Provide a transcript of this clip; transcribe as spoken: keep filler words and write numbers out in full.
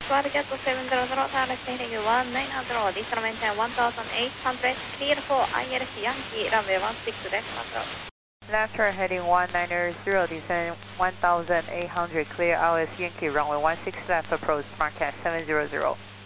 Squad Jet seven hundred, direct heading one nine hundred, additional maintain one thousand eight hundred, clear for I L C Yankee, runway one six, left control. Left turn heading one nine zero, descend one thousand eight hundred, clear I L C Yankee, runway one six left, approach Marquette seven hundred.